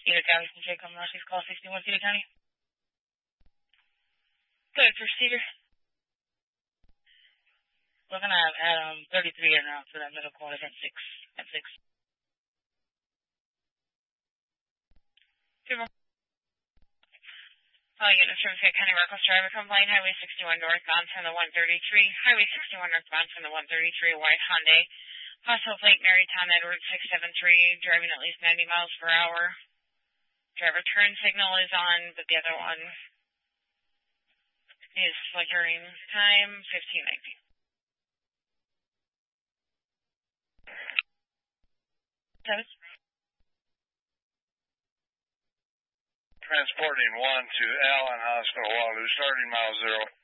Cedar County, Jacob Northeast, call 61 Cedar County. Good for Cedar. Looking at 33 in route for that middle corner at 6. At 6. People. Unit Certificate County Rockwell driver complaint, Highway 61 northbound from the 133, Highway 61 northbound from the 133, white Hyundai, possible plate Marytown Edwards 673, driving at least 90 miles per hour. Driver turn signal is on, but the other one is flickering. Time 15:19. Transporting 1 to Allen Hospital, Waterloo, starting mile 0.